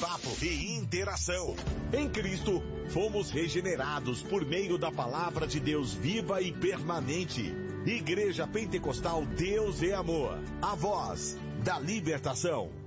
bate-papo e interação. Em Cristo, fomos regenerados por meio da palavra de Deus viva e permanente. Igreja Pentecostal Deus é Amor, a voz da libertação.